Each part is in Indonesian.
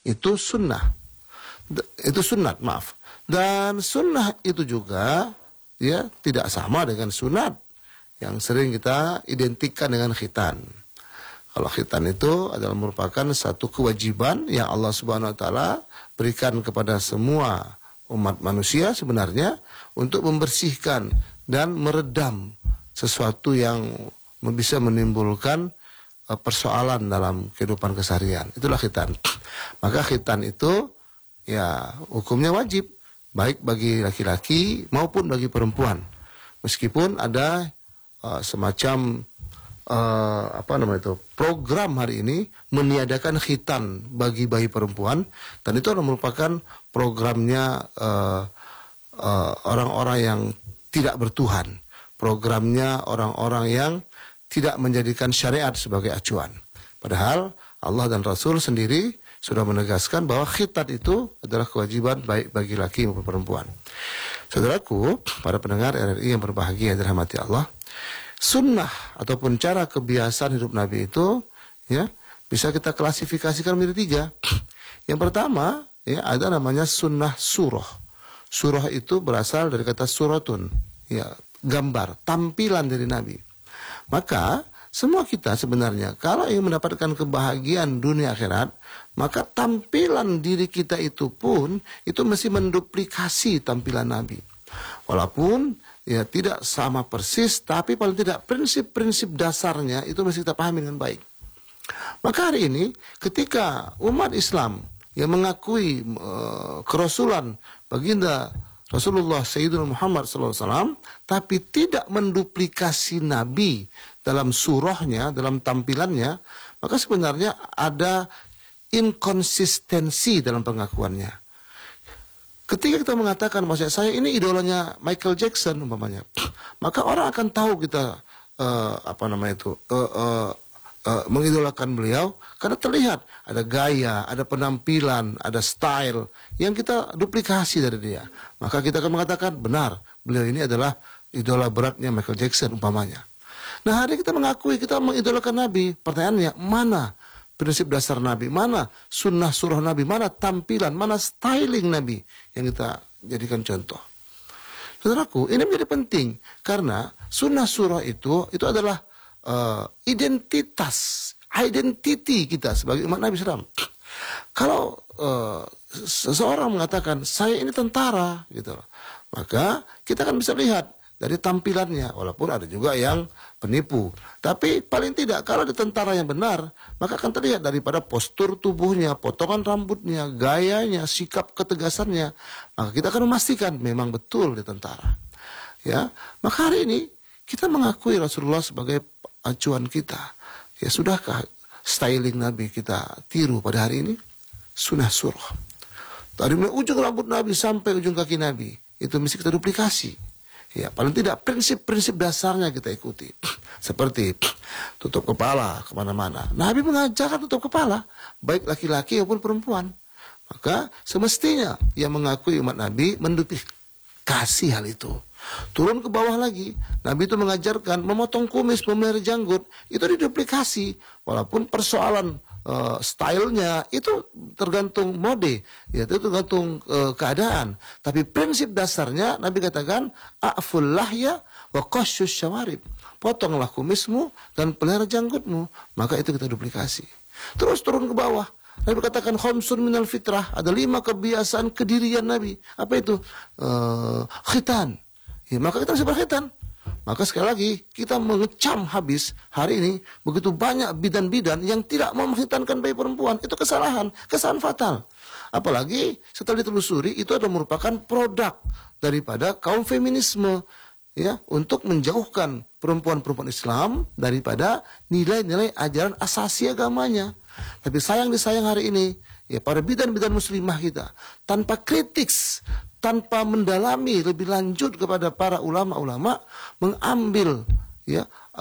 itu sunnah. Itu sunat, maaf. Dan sunnah itu juga ya tidak sama dengan sunat yang sering kita identikkan dengan khitan. Kalau khitan itu adalah merupakan satu kewajiban yang Allah Subhanahu wa taala berikan kepada semua umat manusia sebenarnya untuk membersihkan dan meredam sesuatu yang bisa menimbulkan persoalan dalam kehidupan keseharian. Itulah khitan. Maka khitan itu ya hukumnya wajib, baik bagi laki-laki maupun bagi perempuan. Meskipun ada semacam program hari ini meniadakan khitan bagi bayi perempuan, dan itu adalah merupakan programnya orang-orang yang tidak bertuhan, programnya orang-orang yang tidak menjadikan syariat sebagai acuan. Padahal Allah dan Rasul sendiri sudah menegaskan bahwa khitan itu adalah kewajiban baik bagi laki maupun perempuan. Saudaraku, para pendengar RRI yang berbahagia dirahmati Allah, sunnah ataupun cara kebiasaan hidup Nabi itu ya bisa kita klasifikasikan menjadi 3. Yang pertama ya ada namanya sunnah surah. Surah itu berasal dari kata suratun, ya gambar, tampilan dari Nabi. Maka semua kita sebenarnya kalau ingin mendapatkan kebahagiaan dunia akhirat, maka tampilan diri kita itu pun itu mesti menduplikasi tampilan Nabi. Walaupun ya tidak sama persis, tapi paling tidak prinsip-prinsip dasarnya itu mesti kita pahami dengan baik. Maka hari ini ketika umat Islam yang mengakui kerasulan baginda Rasulullah Sayyidina Muhammad SAW, tapi tidak menduplikasi Nabi dalam surahnya, dalam tampilannya, maka sebenarnya ada inkonsistensi dalam pengakuannya. Ketika kita mengatakan, maksud saya ini idolanya Michael Jackson umpamanya, maka orang akan tahu kita mengidolakan beliau karena terlihat ada gaya, ada penampilan, ada style yang kita duplikasi dari dia. Maka kita akan mengatakan benar, beliau ini adalah idola beratnya Michael Jackson umpamanya. Nah, hari kita mengakui kita mengidolakan Nabi, pertanyaannya mana prinsip dasar Nabi, mana sunnah surah Nabi, mana tampilan, mana styling Nabi yang kita jadikan contoh. Saudaraku, ini menjadi penting karena sunnah surah itu adalah identity kita sebagai umat Nabi SAW. Kalau seseorang mengatakan saya ini tentara gitu, maka kita akan bisa lihat dari tampilannya, walaupun ada juga yang penipu. Tapi paling tidak kalau ada tentara yang benar, maka akan terlihat daripada postur tubuhnya, potongan rambutnya, gayanya, sikap ketegasannya. Maka kita akan memastikan memang betul dia tentara. Ya, maka hari ini kita mengakui Rasulullah sebagai acuan kita. Ya, sudahkah styling Nabi kita tiru pada hari ini? Sunnah surah. Dari ujung rambut Nabi sampai ujung kaki Nabi, itu mesti kita duplikasi. Ya, paling tidak prinsip-prinsip dasarnya kita ikuti. Seperti tutup kepala kemana-mana. Nabi mengajarkan tutup kepala, baik laki-laki maupun perempuan. Maka semestinya yang mengakui umat Nabi menduplikasi hal itu. Turun ke bawah lagi, Nabi itu mengajarkan memotong kumis, memelihara janggut, itu diduplikasi. Walaupun persoalan stylenya itu tergantung mode, ya itu tergantung keadaan. Tapi prinsip dasarnya Nabi katakan, a'ful lahya wa qasyus syawarib. Potonglah kumismu dan pelihara janggutmu. Maka itu kita duplikasi. Terus turun ke bawah. Nabi katakan khamsun minal fitrah, ada 5 kebiasaan kedirian Nabi. Apa itu? Khitan. Ya, maka kita harus berkhitan. Maka sekali lagi kita mengecam habis hari ini begitu banyak bidan-bidan yang tidak mau mengkhitankan bayi perempuan. Itu kesalahan fatal. Apalagi setelah ditelusuri itu adalah merupakan produk daripada kaum feminisme, ya, untuk menjauhkan perempuan-perempuan Islam daripada nilai-nilai ajaran asasi agamanya. Tapi sayang disayang hari ini, ya, para bidan-bidan muslimah kita tanpa kritik, tanpa mendalami lebih lanjut kepada para ulama-ulama, mengambil ya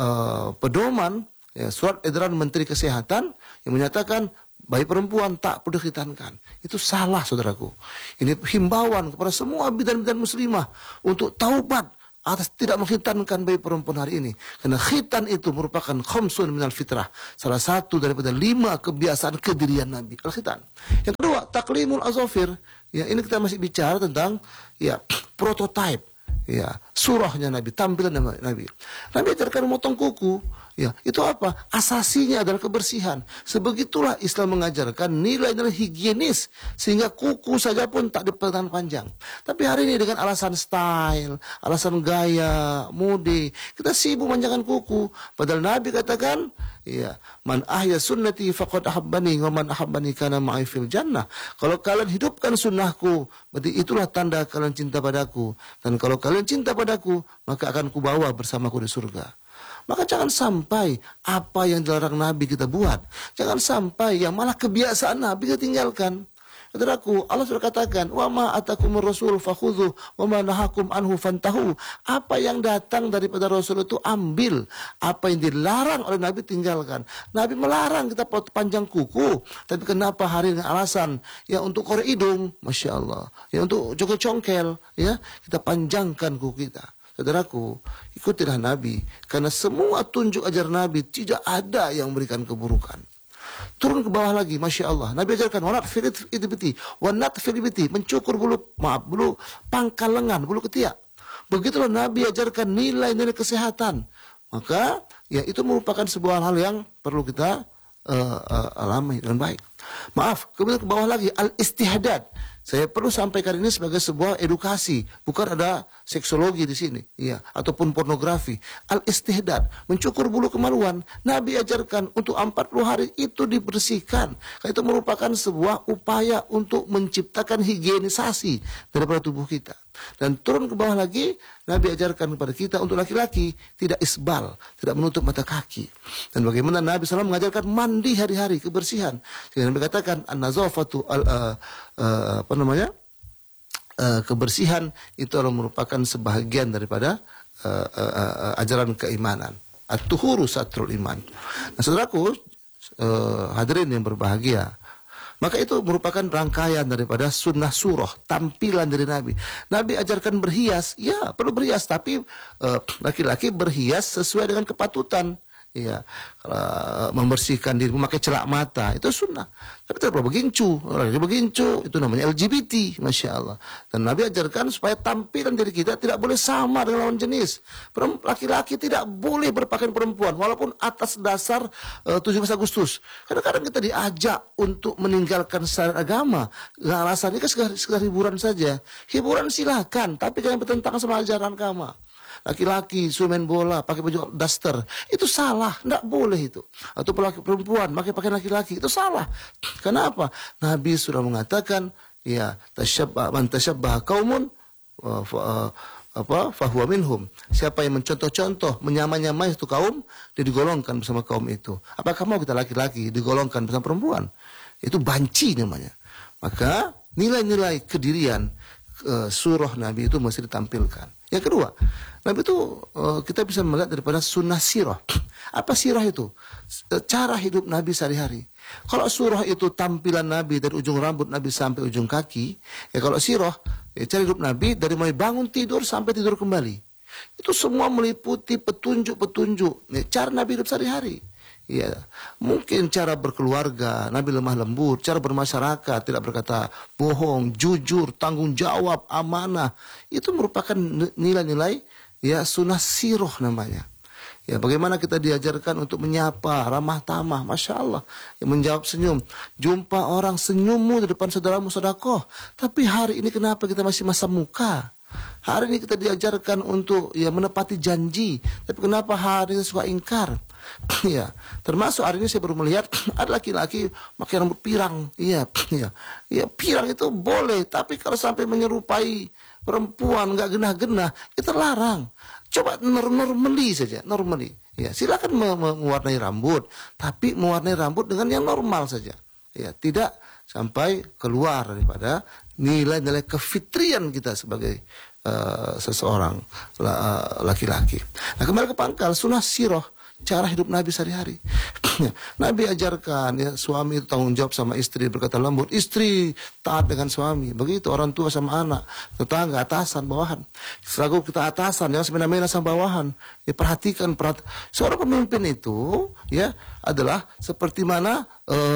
pedoman ya, surat edaran Menteri Kesehatan yang menyatakan bayi perempuan tak perlu dikhitankan. Itu salah, saudaraku. Ini himbauan kepada semua bidan-bidan muslimah untuk taubat atas tidak mengkhitankan bayi perempuan hari ini. Karena khitan itu merupakan khamsun minal fitrah, salah satu daripada 5 kebiasaan kedirian Nabi, al-khitan. Yang kedua, kedua, taklimul azofir. Ya, ini kita masih bicara tentang ya prototype. Ya, surahnya Nabi, tampilan Nabi. Nabi ajarkan memotong kuku. Ya, itu apa? Asasinya adalah kebersihan. Sebegitulah Islam mengajarkan nilai-nilai higienis sehingga kuku saja pun tak dipandang panjang. Tapi hari ini dengan alasan style, alasan gaya, mode, kita sibuk manjangkan kuku. Padahal Nabi katakan, ya, man ahya sunnati faqad ahabbani wa man ahabbani kana ma'i fil jannah. Kalau kalian hidupkan sunnahku, berarti itulah tanda kalian cinta padaku. Dan kalau kalian cinta padaku, maka akan kubawa bersamaku di surga. Maka jangan sampai apa yang dilarang Nabi kita buat. Jangan sampai yang malah kebiasaan Nabi kita tinggalkan. Saudaraku, Allah sudah katakan, "Wa ma atakumur rasul fakhudhu wa ma nahakum anhu fantahu." Apa yang datang daripada Rasul itu ambil, apa yang dilarang oleh Nabi tinggalkan. Nabi melarang kita panjang kuku, tapi kenapa hari ini alasan ya untuk korek hidung, Masya Allah, ya untuk joget congkel, ya kita panjangkan kuku kita. Saudaraku, ikutilah Nabi, karena semua tunjuk ajar Nabi tidak ada yang memberikan keburukan. Turun ke bawah lagi, Masya Allah. Nabi ajarkan wanat filibiti, mencukur bulu pangkal lengan, bulu ketiak. Begitulah Nabi ajarkan nilai-nilai kesehatan. Maka ya itu merupakan sebuah hal yang perlu kita alami dengan baik. Maaf, kemudian ke bawah lagi al-istihdad. Saya perlu sampaikan ini sebagai sebuah edukasi, bukan ada seksologi di sini, ya, ataupun pornografi. Al-istihdad, mencukur bulu kemaluan. Nabi ajarkan untuk 40 hari itu dibersihkan. Itu merupakan sebuah upaya untuk menciptakan higienisasi daripada tubuh kita. Dan turun ke bawah lagi, Nabi ajarkan kepada kita untuk laki-laki tidak isbal, tidak menutup mata kaki. Dan bagaimana Nabi SAW mengajarkan mandi hari-hari, kebersihan. Sehingga Nabi katakan an-nazafatu kebersihan itu adalah merupakan sebahagian daripada ajaran keimanan. At-tuhuru satrul iman. Nah, saudaraku, hadirin yang berbahagia, maka itu merupakan rangkaian daripada sunnah surah, tampilan dari Nabi. Nabi ajarkan berhias, ya perlu berhias, tapi laki-laki berhias sesuai dengan kepatutan. Ya, membersihkan diri, memakai celak mata, itu sunnah. Tapi tidak perlu begincu, itu namanya LGBT, Masya Allah. Dan Nabi ajarkan supaya tampilan diri kita tidak boleh sama dengan lawan jenis. Laki-laki tidak boleh berpakaian perempuan, walaupun atas dasar 17 Agustus. Kadang-kadang kita diajak untuk meninggalkan syariat agama. Alasannya kan sekedar hiburan saja. Hiburan silakan, tapi jangan bertentangan sama ajaran agama. Laki-laki suruh main bola pakai baju daster, itu salah, tidak boleh itu. Atau perempuan pakai pakaian laki-laki, itu salah. Kenapa? Nabi sudah mengatakan, ya, man tasyabbah qaumun fahuwa minhum. Siapa yang mencontoh-contoh, menyamai-nyamai itu kaum, dia digolongkan bersama kaum itu. Apakah mau kita laki-laki digolongkan bersama perempuan? Itu banci namanya. Maka nilai-nilai kedirian surah Nabi itu mesti ditampilkan. Yang kedua, Nabi itu kita bisa melihat daripada sunnah sirah. Apa sirah itu? Cara hidup Nabi sehari-hari. Kalau surah itu tampilan Nabi dari ujung rambut Nabi sampai ujung kaki, ya kalau sirah, ya cara hidup Nabi dari mulai bangun tidur sampai tidur kembali. Itu semua meliputi petunjuk-petunjuk, ya, cara Nabi hidup sehari-hari. Ya, mungkin cara berkeluarga, Nabi lemah lembut, cara bermasyarakat, tidak berkata bohong, jujur, tanggung jawab, amanah. Itu merupakan nilai-nilai, ya, sunnah sirah namanya. Ya, bagaimana kita diajarkan untuk menyapa, ramah tamah, Masya Allah, ya, menjawab senyum. Jumpa orang senyummu di depan saudaramu sedekah. Tapi hari ini kenapa kita masih masam muka? Hari ini kita diajarkan untuk, ya, menepati janji. Tapi kenapa hari ini suka ingkar? Ya, termasuk hari ini saya baru melihat ada laki-laki pakai rambut pirang. Iya, pirang itu boleh, tapi kalau sampai menyerupai perempuan nggak genah-genah, itu larang. Coba normally saja, normally. Ya, silakan mewarnai rambut, tapi mewarnai rambut dengan yang normal saja. Ya, tidak sampai keluar daripada nilai-nilai kefitrian kita sebagai seseorang laki-laki. Nah, kembali ke pangkal sunnah sirah. cara hidup Nabi sehari-hari. Nabi ajarkan ya, suami itu tanggung jawab sama istri, berkata lembut, istri taat dengan suami. Begitu orang tua sama anak, tetangga, atasan, bawahan. Selaku kita atasan, jangan semena-mena sama bawahan. Ya, perhatikan seorang pemimpin itu ya adalah seperti mana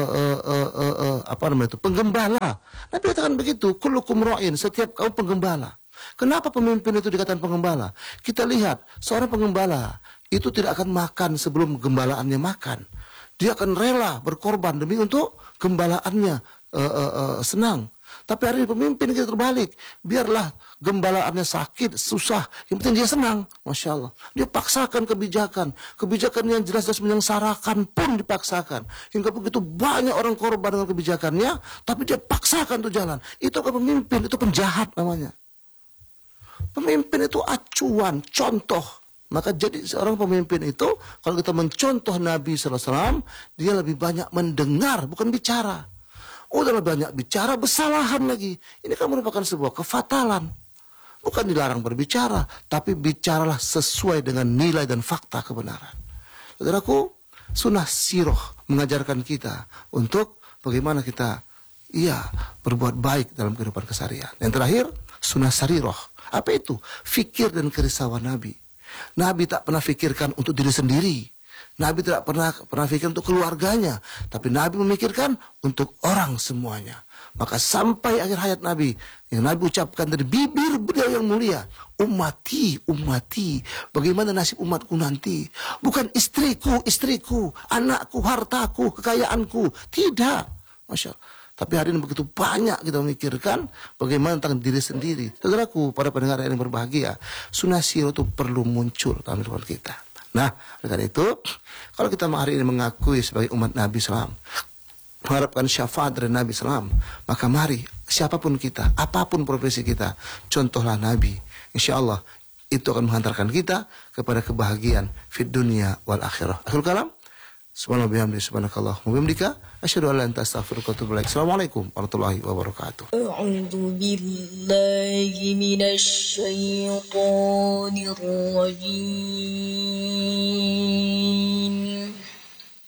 penggembala. Nabi katakan begitu, kullukum ra'in, setiap kau penggembala. Kenapa pemimpin itu dikatakan penggembala? Kita lihat, seorang penggembala itu tidak akan makan sebelum gembalaannya makan. Dia akan rela berkorban demi untuk gembalaannya senang. Tapi hari ini pemimpin kita terbalik. Biarlah gembalaannya sakit, susah. Yang penting dia senang. Masya Allah. Dia paksakan kebijakan. Kebijakan yang jelas-jelas menyengsarakan pun dipaksakan. Hingga begitu banyak orang korban dengan kebijakannya. Tapi dia paksakan untuk jalan. Itu kan pemimpin, itu penjahat namanya. Pemimpin itu acuan, contoh. Maka jadi seorang pemimpin itu, kalau kita mencontoh Nabi SAW, dia lebih banyak mendengar, bukan bicara. Udah banyak bicara, bersalahan lagi. Ini kan merupakan sebuah kefatalan. Bukan dilarang berbicara, tapi bicaralah sesuai dengan nilai dan fakta kebenaran. Saudaraku, sunnah siroh mengajarkan kita untuk bagaimana kita berbuat baik dalam kehidupan keseharian. Yang terakhir, sunnah sariroh. Apa itu? Fikir dan kerisauan Nabi. Nabi tak pernah fikirkan untuk diri sendiri. Nabi tidak pernah fikir untuk keluarganya. Tapi Nabi memikirkan untuk orang semuanya. Maka sampai akhir hayat Nabi, yang Nabi ucapkan dari bibir beliau yang mulia, ummati, ummati, bagaimana nasib umatku nanti? Bukan istriku, anakku, hartaku, kekayaanku. Tidak. Masya Allah. Tapi hari ini begitu banyak kita memikirkan bagaimana tentang diri sendiri. Saudaraku, para pendengar yang berbahagia, sunnah siroh itu perlu muncul dalam kehidupan kita. Nah, karena itu, kalau kita hari ini mengakui sebagai umat Nabi SAW, mengharapkan syafaat dari Nabi SAW, maka mari, siapapun kita, apapun profesi kita, contohlah Nabi. Insya Allah, itu akan menghantarkan kita kepada kebahagiaan fid dunia wal akhirah. Akhirul kalam. Subhanallah bihamdi subhanakallah wa bihamdika asyhadu an la ilaha illa anta astaghfiruka wa atubu ilaik. Assalamualaikum warahmatullahi wabarakatuh. A'udzu billahi minasy syaithanir rajim.